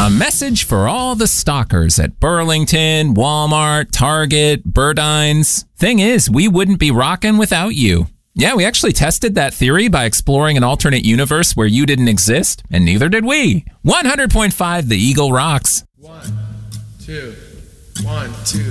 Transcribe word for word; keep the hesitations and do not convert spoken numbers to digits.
A message for all the stalkers at Burlington, Walmart, Target, Burdines. Thing is, we wouldn't be rocking without you. Yeah, we actually tested that theory by exploring an alternate universe where you didn't exist, and neither did we. one hundred point five The Eagle rocks. One, two, one, two.